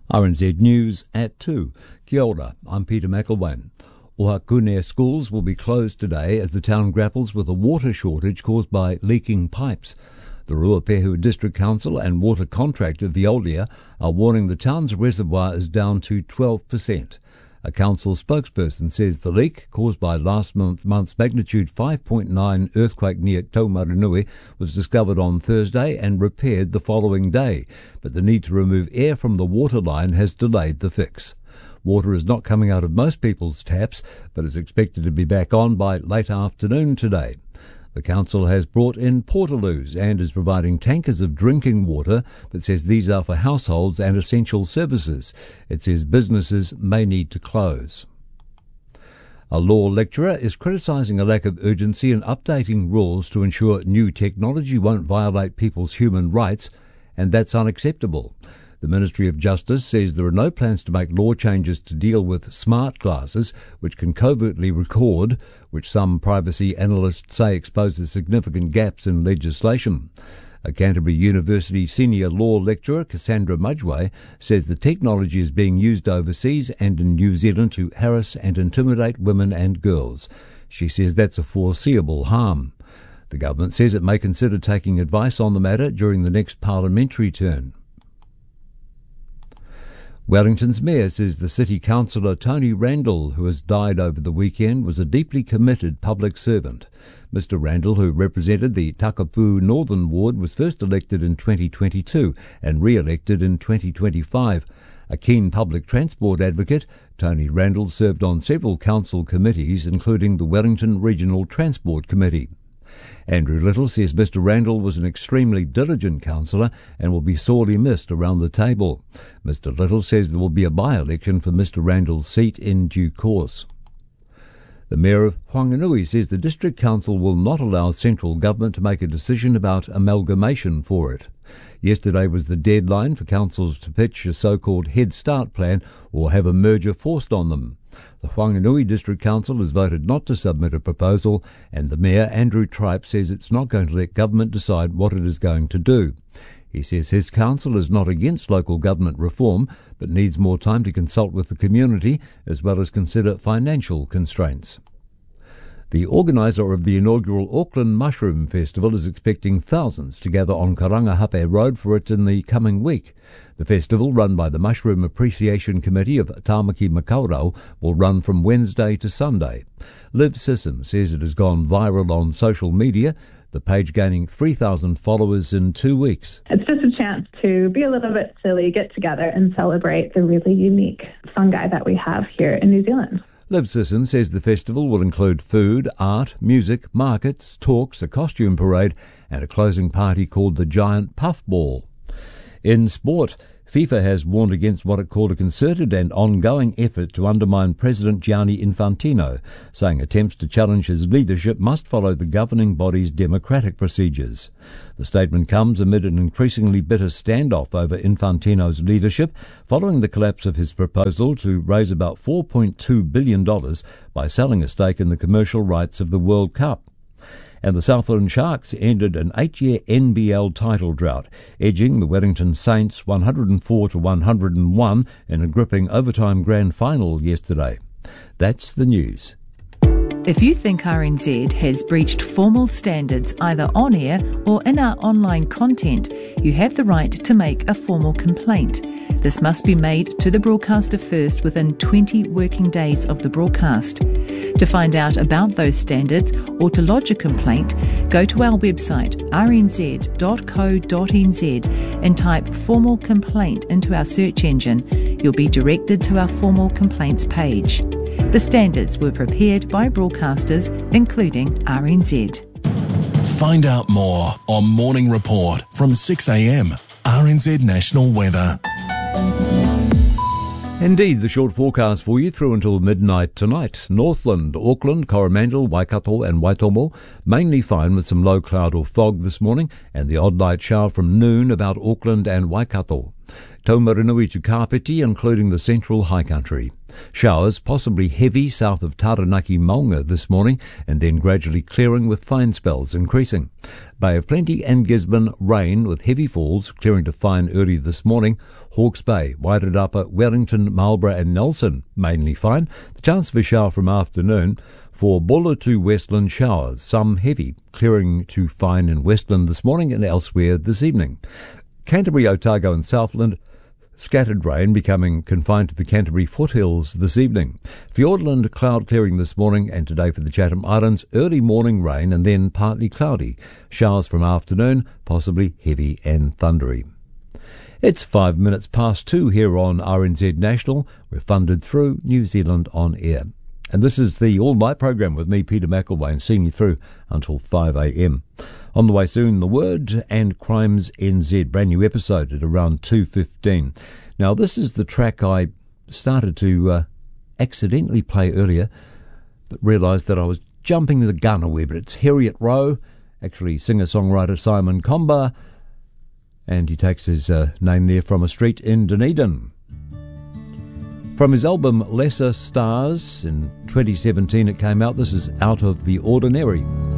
RNZ News at 2. Kia ora, I'm Peter McElwain. Ohakune schools will be closed today as the town grapples with a water shortage caused by leaking pipes. The Ruapehu District Council and water contractor Veolia are warning the town's reservoir is down to 12%. A council spokesperson says the leak, caused by last month's magnitude 5.9 earthquake near Taumarunui, was discovered on Thursday and repaired the following day, but the need to remove air from the water line has delayed the fix. Water is not coming out of most people's taps, but is expected to be back on by late afternoon today. The council has brought in portaloos and is providing tankers of drinking water, but says these are for households and essential services. It says businesses may need to close. A law lecturer is criticising a lack of urgency in updating rules to ensure new technology won't violate people's human rights, and that's unacceptable. The Ministry of Justice says there are no plans to make law changes to deal with smart glasses, which can covertly record, which some privacy analysts say exposes significant gaps in legislation. A Canterbury University senior law lecturer, Cassandra Mudgway, says the technology is being used overseas and in New Zealand to harass and intimidate women and girls. She says that's a foreseeable harm. The government says it may consider taking advice on the matter during the next parliamentary term. Wellington's mayor says the city councillor Tony Randall, who has died over the weekend, was a deeply committed public servant. Mr Randall, who represented the Takapū Northern Ward, was first elected in 2022 and re-elected in 2025. A keen public transport advocate, Tony Randall served on several council committees, including the Wellington Regional Transport Committee. Andrew Little says Mr Randall was an extremely diligent councillor and will be sorely missed around the table. Mr Little says there will be a by-election for Mr Randall's seat in due course. The Mayor of Whanganui says the District Council will not allow central government to make a decision about amalgamation for it. Yesterday was the deadline for councils to pitch a so-called Head Start plan or have a merger forced on them. The Whanganui District Council has voted not to submit a proposal, and the Mayor, Andrew Tripe, says it's not going to let government decide what it is going to do. He says his council is not against local government reform, but needs more time to consult with the community as well as consider financial constraints. The organiser of the inaugural Auckland Mushroom Festival is expecting thousands to gather on Karangahape Road for it in the coming week. The festival, run by the Mushroom Appreciation Committee of Tāmaki Makaurau, will run from Wednesday to Sunday. Liv Sisson says it has gone viral on social media, the page gaining 3,000 followers in 2 weeks. It's just a chance to be a little bit silly, get together and celebrate the really unique fungi that we have here in New Zealand. Liv Sisson says the festival will include food, art, music, markets, talks, a costume parade and a closing party called the Giant Puff Ball. In sport, FIFA has warned against what it called a concerted and ongoing effort to undermine President Gianni Infantino, saying attempts to challenge his leadership must follow the governing body's democratic procedures. The statement comes amid an increasingly bitter standoff over Infantino's leadership following the collapse of his proposal to raise about $4.2 billion by selling a stake in the commercial rights of the World Cup. And the Southland Sharks ended an 8-year NBL title drought, edging the Wellington Saints 104-101 in a gripping overtime grand final yesterday. That's the news. If you think RNZ has breached formal standards either on air or in our online content, you have the right to make a formal complaint. This must be made to the broadcaster first within 20 working days of the broadcast. To find out about those standards or to lodge a complaint, go to our website rnz.co.nz and type formal complaint into our search engine. You'll be directed to our formal complaints page. The standards were prepared by broadcasters, including RNZ. Find out more on Morning Report from 6 a.m. RNZ National Weather. Indeed, the short forecast for you through until midnight tonight. Northland, Auckland, Coromandel, Waikato and Waitomo, mainly fine with some low cloud or fog this morning and the odd light shower from noon about Auckland and Waikato. Taumarunui to Kapiti, including the central high country. Showers possibly heavy south of Taranaki Maunga this morning, and then gradually clearing with fine spells increasing. Bay of Plenty and Gisborne rain with heavy falls, clearing to fine early this morning. Hawke's Bay, Wairarapa, Wellington, Marlborough and Nelson mainly fine. The chance of a shower from afternoon. For Buller to Westland, showers, some heavy, clearing to fine in Westland this morning and elsewhere this evening. Canterbury, Otago and Southland, scattered rain becoming confined to the Canterbury foothills this evening. Fiordland, cloud clearing this morning, and today for the Chatham Islands, early morning rain and then partly cloudy. Showers from afternoon, possibly heavy and thundery. It's 5 minutes past 2 here on RNZ National. We're funded through New Zealand On Air. And this is the all-night program with me, Peter McElwain, seeing you through until 5 a.m. On the way soon, The Word and Crimes NZ, brand new episode at around 2:15. Now, this is the track I started to accidentally play earlier, but realised that I was jumping the gun a wee bit. It's Harriet Rowe, actually singer-songwriter Simon Comba, and he takes his name there from a street in Dunedin. From his album Lesser Stars in 2017 it came out. This is Out of the Ordinary.